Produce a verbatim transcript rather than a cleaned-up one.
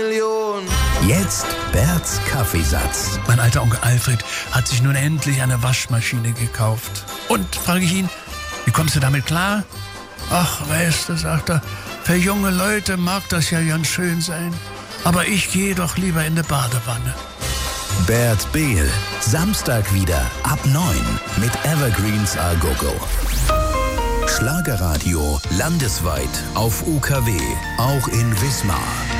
Jetzt Berts Kaffeesatz. Mein alter Onkel Alfred hat sich nun endlich eine Waschmaschine gekauft. Und, frage ich ihn, wie kommst du damit klar? Ach, weißt du, sagt er, für junge Leute mag das ja ganz schön sein. Aber ich gehe doch lieber in die Badewanne. Bert Behl, Samstag wieder ab neun mit Evergreens A Go-Go. Schlagerradio landesweit auf U K W, auch in Wismar.